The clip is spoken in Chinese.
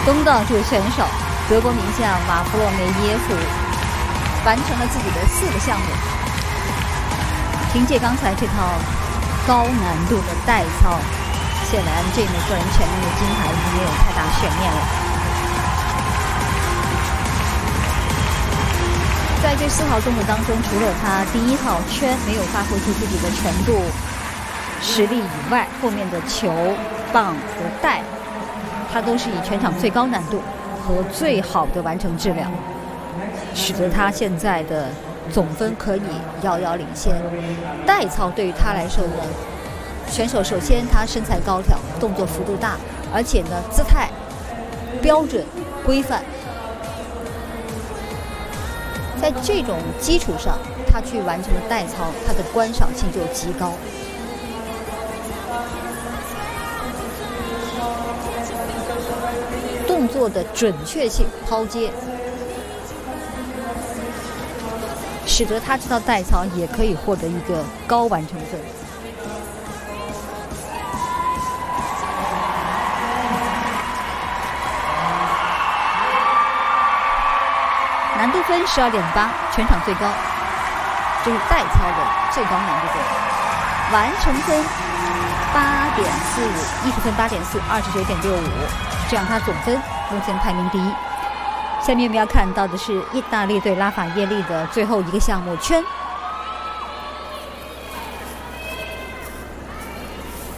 东道主选手德国名将马弗洛梅耶夫完成了自己的4个项目，凭借刚才这套高难度的带操，显然这枚个人全能的金牌已经没有太大悬念了。在这4套动作当中，除了他第1套圈没有发挥出自己的全部实力以外，后面的球、棒和带，他都是以全场最高难度和最好的完成质量，使得他现在的总分可以遥遥领先。带操对于他来说呢，选手首先他身材高挑，动作幅度大，而且呢姿态标准规范，在这种基础上，他去完成了带操，他的观赏性就极高。动作的准确性抛接，使得他这套带操也可以获得一个高完成分。难度分12.8，全场最高，这是带操的最高难度分。完成分8.45，艺术分8.4，29.65，这样他总分目前排名第1。下面我们要看到的是意大利对拉法耶利的最后一个项目圈。